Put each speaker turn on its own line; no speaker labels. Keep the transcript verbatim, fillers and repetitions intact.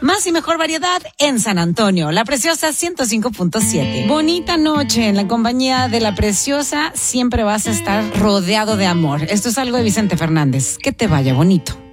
Más y mejor variedad en San Antonio. La Preciosa ciento cinco punto siete. Bonita noche en la compañía de La Preciosa. Siempre vas a estar rodeado de amor. Esto es algo de Vicente Fernández. Que te vaya bonito.